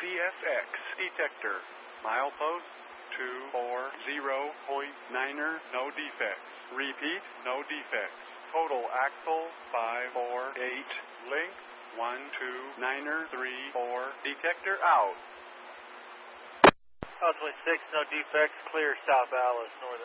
CSX detector. Milepost 240.9er, no defects. Repeat, no defects. Total axle 548. Length 129er 34. Detector out. South 26, no defects. Clear South Alice, north.